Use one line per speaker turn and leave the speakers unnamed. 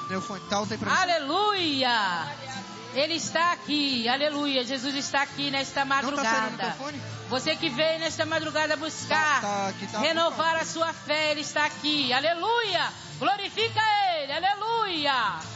Meu fone tá alto aí pra você.
Aleluia! Ele está aqui, aleluia. Jesus está aqui nesta madrugada.
Não tá saindo no teu fone?
Você que veio nesta madrugada buscar renovar a sua fé, Ele está aqui, aleluia. Glorifica Ele, aleluia.